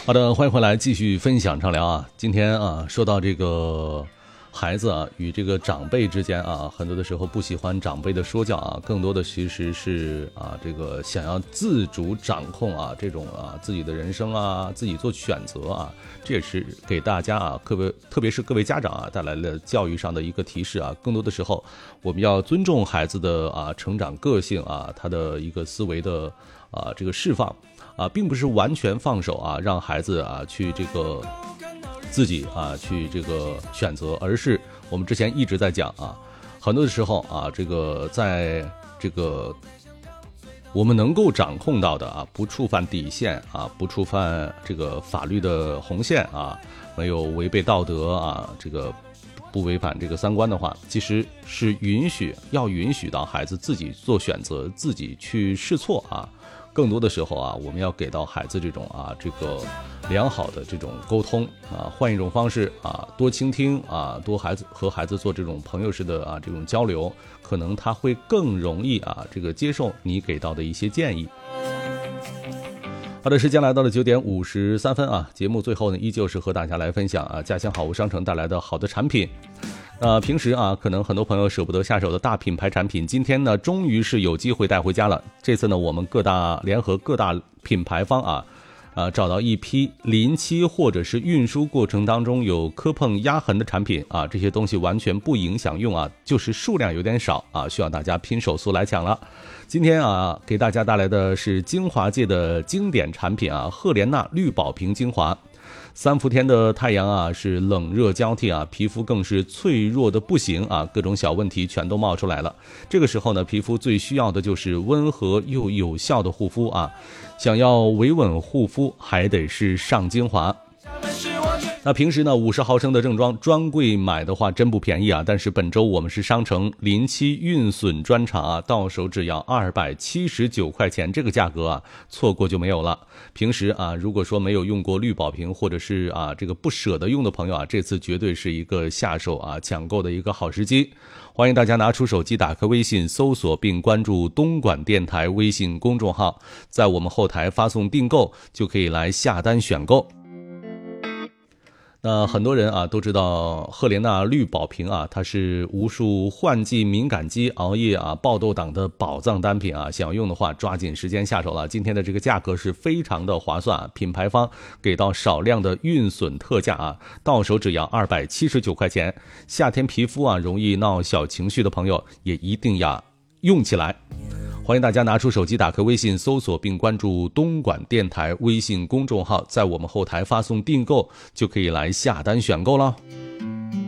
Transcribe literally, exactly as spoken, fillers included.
好的，欢迎回来继续分享畅聊啊。今天啊，说到这个孩子啊与这个长辈之间啊，很多的时候不喜欢长辈的说教啊，更多的其实是啊这个想要自主掌控啊这种啊自己的人生啊，自己做选择啊，这也是给大家啊特别特别是各位家长啊带来了教育上的一个提示啊。更多的时候我们要尊重孩子的啊成长个性啊，他的一个思维的啊这个释放啊，并不是完全放手啊，让孩子啊去这个自己啊去这个选择，而是我们之前一直在讲啊，很多的时候啊，这个在这个我们能够掌控到的啊，不触犯底线啊，不触犯这个法律的红线啊，没有违背道德啊，这个不违反这个三观的话，其实是允许要允许到孩子自己做选择，自己去试错啊。更多的时候啊，我们要给到孩子这种啊这个良好的这种沟通啊，换一种方式啊，多倾听啊，多孩子和孩子做这种朋友式的啊这种交流，可能他会更容易啊这个接受你给到的一些建议。好的，时间来到了九点五十三分啊，节目最后呢，依旧是和大家来分享啊，家乡好物商城带来的好的产品。呃，平时啊，可能很多朋友舍不得下手的大品牌产品，今天呢，终于是有机会带回家了。这次呢，我们各大联合各大品牌方啊，呃，找到一批临期或者是运输过程当中有磕碰压痕的产品啊，这些东西完全不影响用啊，就是数量有点少啊，需要大家拼手速来抢了。今天啊，给大家带来的是精华界的经典产品啊，赫莲娜绿宝瓶精华。三伏天的太阳啊，是冷热交替啊，皮肤更是脆弱的不行啊，各种小问题全都冒出来了。这个时候呢，皮肤最需要的就是温和又有效的护肤啊。想要维稳护肤，还得是上精华。那平时呢，五十毫升的正装专柜买的话真不便宜啊，但是本周我们是商城临期运损专场啊，到手只要二百七十九块钱，这个价格啊，错过就没有了。平时啊，如果说没有用过绿宝瓶或者是啊这个不舍得用的朋友啊，这次绝对是一个下手啊抢购的一个好时机。欢迎大家拿出手机，打开微信搜索并关注东莞电台微信公众号，在我们后台发送订购就可以来下单选购。那很多人啊都知道赫莲娜绿宝瓶啊，它是无数换季敏感肌、熬夜啊、爆痘党的宝藏单品啊，想要用的话抓紧时间下手了。今天的这个价格是非常的划算啊，品牌方给到少量的运损特价啊，到手只要二百七十九块钱。夏天皮肤啊容易闹小情绪的朋友也一定要用起来。欢迎大家拿出手机，打开微信搜索并关注东莞电台微信公众号，在我们后台发送订购就可以来下单选购了。